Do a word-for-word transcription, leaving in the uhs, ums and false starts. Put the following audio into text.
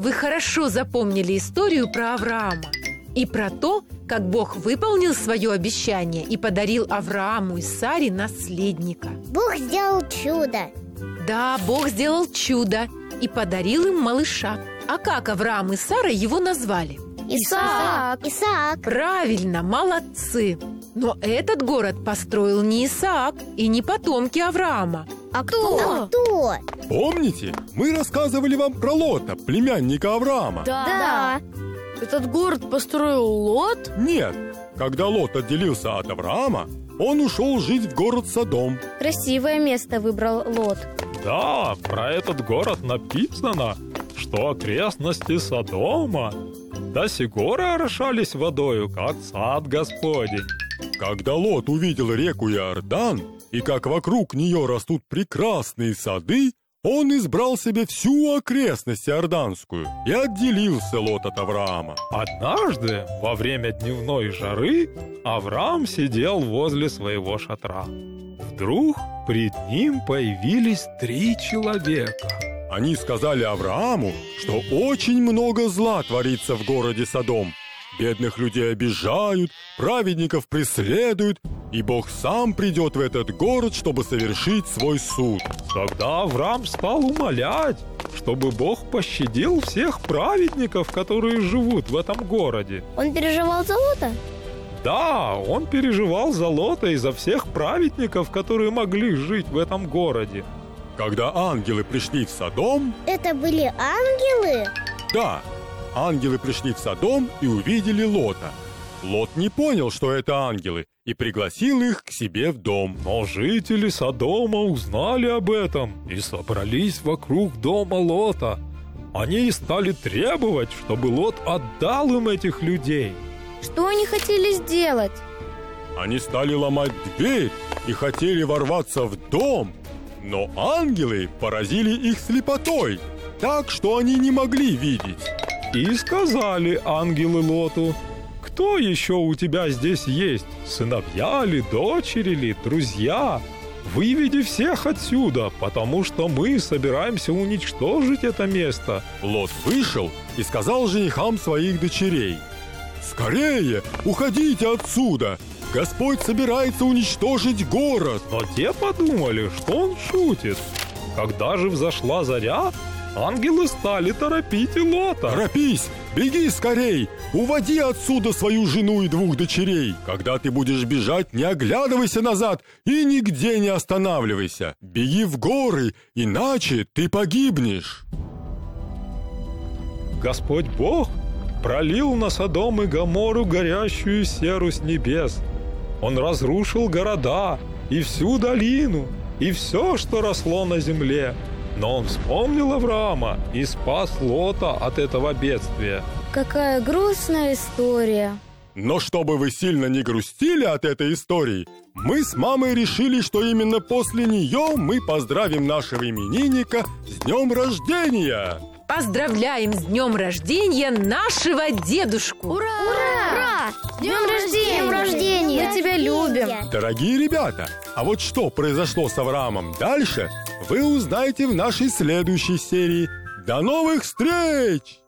вы хорошо запомнили историю про Авраама и про то, как Бог выполнил свое обещание и подарил Аврааму и Саре наследника. Бог сделал чудо. Да, Бог сделал чудо и подарил им малыша. А как Авраам и Сара его назвали? Исаак. Исаак. Правильно, молодцы. Но этот город построил не Исаак и не потомки Авраама. А кто? А кто? Помните, мы рассказывали вам про Лота, племянника Авраама? Да. Этот город построил Лот? Нет, когда Лот отделился от Авраама, он ушел жить в город Содом. Красивое место выбрал Лот. Да, про этот город написано, что окрестности Содома до сего орошались водою, как сад Господень. Когда Лот увидел реку Иордан, и как вокруг нее растут прекрасные сады, он избрал себе всю окрестность Иорданскую и отделился Лот от Авраама. Однажды, во время дневной жары, Авраам сидел возле своего шатра. Вдруг пред ним появились три человека. Они сказали Аврааму, что очень много зла творится в городе Содом. Бедных людей обижают, праведников преследуют, и Бог сам придет в этот город, чтобы совершить свой суд. Тогда Авраам стал умолять, чтобы Бог пощадил всех праведников, которые живут в этом городе. Он переживал за Лота? Да, он переживал за Лота и за всех праведников, которые могли жить в этом городе. Когда ангелы пришли в Содом... Это были ангелы? Да, ангелы пришли в Содом и увидели Лота. Лот не понял, что это ангелы, и пригласил их к себе в дом. Но жители Содома узнали об этом и собрались вокруг дома Лота. Они стали требовать, чтобы Лот отдал им этих людей. Что они хотели сделать? Они стали ломать дверь и хотели ворваться в дом, но ангелы поразили их слепотой, так что они не могли видеть. И сказали ангелы Лоту: «Кто еще у тебя здесь есть? Сыновья ли, дочери ли, друзья? Выведи всех отсюда, потому что мы собираемся уничтожить это место». Лот вышел и сказал женихам своих дочерей: «Скорее, уходите отсюда! Господь собирается уничтожить город!» Но те подумали, что он шутит. Когда же взошла заря, ангелы стали торопить и Лота. «Торопись! Беги скорей! Уводи отсюда свою жену и двух дочерей! Когда ты будешь бежать, не оглядывайся назад и нигде не останавливайся! Беги в горы, иначе ты погибнешь!» Господь Бог пролил на Содом и Гоморру горящую серу с небес. Он разрушил города и всю долину, и все, что росло на земле. Но он вспомнил Авраама и спас Лота от этого бедствия. Какая грустная история. Но чтобы вы сильно не грустили от этой истории, мы с мамой решили, что именно после нее мы поздравим нашего именинника с днем рождения. Поздравляем с днем рождения нашего дедушку! Ура! Ура! С днем рождения! С днем рождения! Мы тебя любим! Дорогие ребята, а вот что произошло с Авраамом дальше, вы узнаете в нашей следующей серии. До новых встреч!